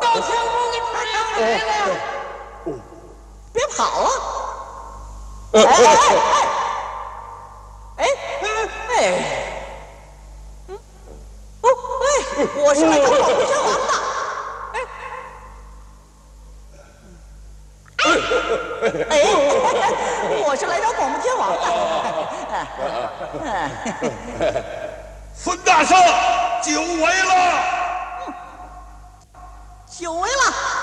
老天公给他来了！别跑啊！我是来找保护天王的。我是来找广播天王的。 孙大圣，久违了！ 久违了。